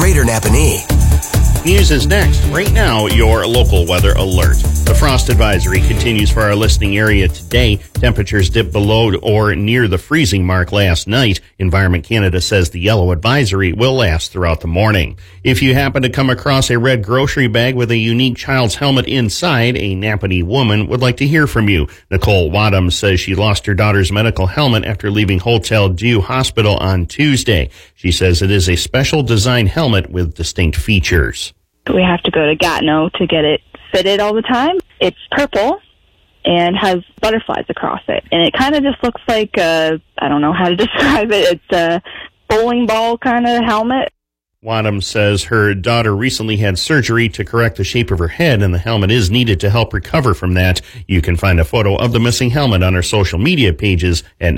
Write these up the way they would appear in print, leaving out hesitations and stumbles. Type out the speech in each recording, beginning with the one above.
Greater Napanee. News is next. Right now, your local weather alert. The frost advisory continues for our listening area today. Temperatures dipped below or near the freezing mark last night. Environment Canada says the yellow advisory will last throughout the morning. If you happen to come across a red grocery bag with a unique child's helmet inside, a Napanee woman would like to hear from you. Nicole Wadham says she lost her daughter's medical helmet after leaving Hotel Dieu Hospital on Tuesday. She says it is a special design helmet with distinct features. We have to go to Gatineau to get it fitted all the time. It's purple and has butterflies across it. And it kind of just looks like I don't know how to describe it. It's a bowling ball kind of helmet. Wadham says her daughter recently had surgery to correct the shape of her head, and the helmet is needed to help recover from that. You can find a photo of the missing helmet on our social media pages at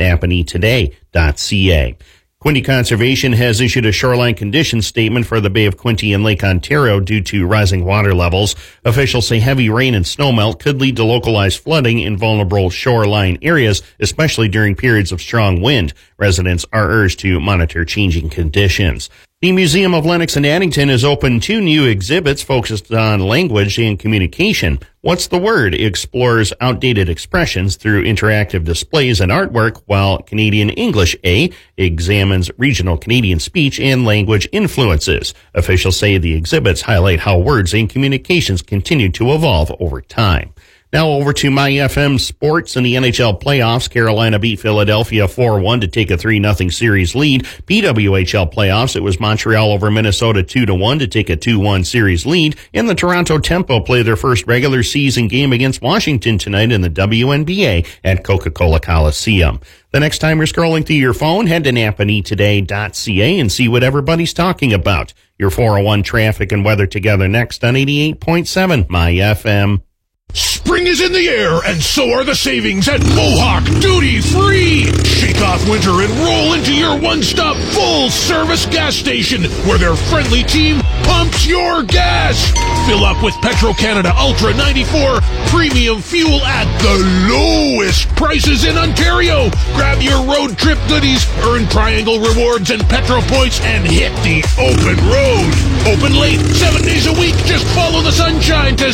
napaneetoday.ca. Quinte Conservation has issued a shoreline condition statement for the Bay of Quinte and Lake Ontario due to rising water levels. Officials say heavy rain and snowmelt could lead to localized flooding in vulnerable shoreline areas, especially during periods of strong wind. Residents are urged to monitor changing conditions. The Museum of Lennox and Addington has opened 2 new exhibits focused on language and communication. What's the Word explores outdated expressions through interactive displays and artwork, while Canadian English A examines regional Canadian speech and language influences. Officials say the exhibits highlight how words and communications continue to evolve over time. Now over to My FM Sports. In the NHL playoffs, Carolina beat Philadelphia 4-1 to take a 3-0 series lead. PWHL playoffs, it was Montreal over Minnesota 2-1 to take a 2-1 series lead. And the Toronto Tempo play their first regular season game against Washington tonight in the WNBA at Coca-Cola Coliseum. The next time you're scrolling through your phone, head to napaneetoday.ca and see what everybody's talking about. Your 401 traffic and weather together next on 88.7 My FM. Spring is in the air, and so are the savings at Mohawk Duty Free. Shake off winter and roll into your one-stop full-service gas station, where their friendly team pumps your gas. Fill up with Petro-Canada Ultra 94 premium fuel at the lowest prices in Ontario. Grab your road trip goodies, earn Triangle rewards and Petro points, and hit the open road. Open late, 7 days a week. Just follow the sunshine to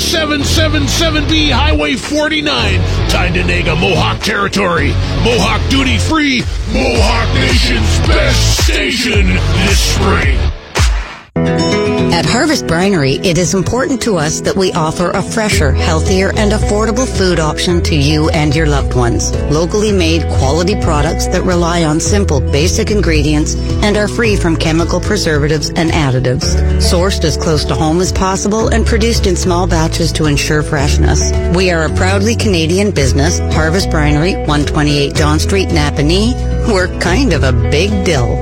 777B Highway 49, Tyndonega, Mohawk Territory. Mohawk Duty Free, Mohawk Nation's best station this spring. At Harvest Brinery, it is important to us that we offer a fresher, healthier, and affordable food option to you and your loved ones. Locally made quality products that rely on simple, basic ingredients and are free from chemical preservatives and additives. Sourced as close to home as possible and produced in small batches to ensure freshness. We are a proudly Canadian business. Harvest Brinery, 128 John Street, Napanee. We're kind of a big deal.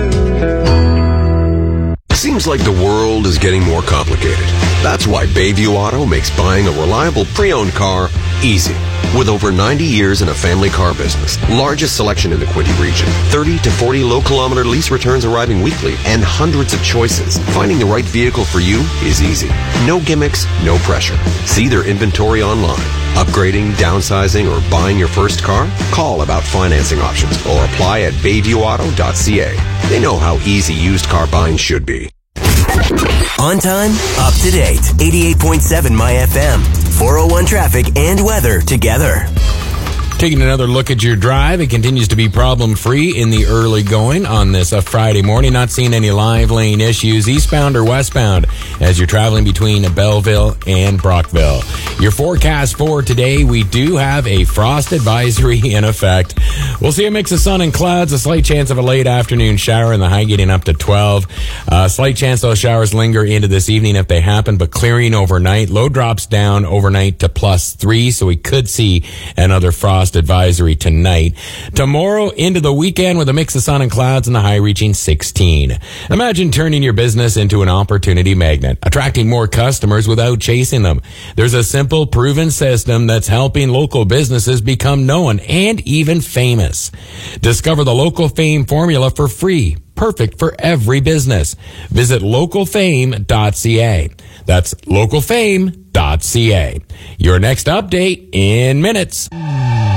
Seems like the world is getting more complicated. That's why Bayview Auto makes buying a reliable pre-owned car easy. With over 90 years in a family car business, largest selection in the Quinte region, 30 to 40 low-kilometer lease returns arriving weekly, and hundreds of choices, finding the right vehicle for you is easy. No gimmicks, no pressure. See their inventory online. Upgrading, downsizing, or buying your first car? Call about financing options or apply at bayviewauto.ca. They know how easy used car buying should be. On time, up to date. 88.7 My FM. 401 traffic and weather together. Taking another look at your drive, it continues to be problem-free in the early going on this Friday morning. Not seeing any live lane issues, eastbound or westbound, as you're traveling between Belleville and Brockville. Your forecast for today, we do have a frost advisory in effect. We'll see a mix of sun and clouds, a slight chance of a late afternoon shower, and the high getting up to 12. Slight chance those showers linger into this evening if they happen, but clearing overnight. Low drops down overnight to +3, so we could see another frost advisory tonight. Tomorrow into the weekend with a mix of sun and clouds and the high reaching 16. Imagine turning your business into an opportunity magnet, attracting more customers without chasing them. There's a simple, proven system that's helping local businesses become known and even famous. Discover the Local Fame formula for free. Perfect for every business. Visit localfame.ca. That's localfame.ca. Your next update in minutes.